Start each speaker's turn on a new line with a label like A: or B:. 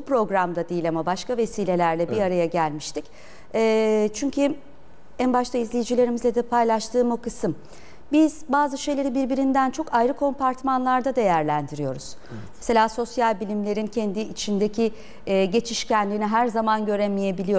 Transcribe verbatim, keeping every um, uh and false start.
A: programda değil ama başka vesilelerle bir evet. araya gelmiştik. E, çünkü en başta izleyicilerimizle de paylaştığım o kısım. Biz bazı şeyleri birbirinden çok ayrı kompartmanlarda değerlendiriyoruz. Evet. Mesela sosyal bilimlerin kendi içindeki e, geçişkenliğini her zaman göremeyebiliyoruz.